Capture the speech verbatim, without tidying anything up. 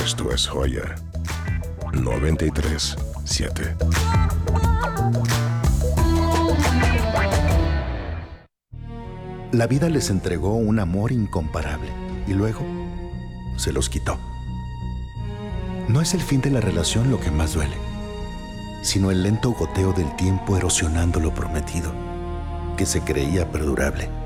Esto es Joya noventa y tres siete. La vida les entregó un amor incomparable y luego se los quitó. No es el fin de la relación lo que más duele, sino el lento goteo del tiempo erosionando lo prometido, que se creía perdurable.